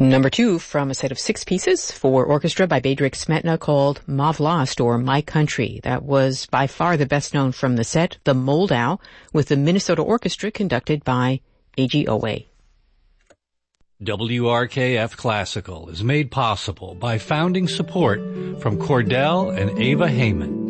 Number 2 from a set of 6 pieces for orchestra by Bedřich Smetana called Ma Vlast, or My Country. That was by far the best known from the set, the Moldau, with the Minnesota Orchestra conducted by A.G. Owe. WRKF Classical is made possible by founding support from Cordell and Ava Heyman.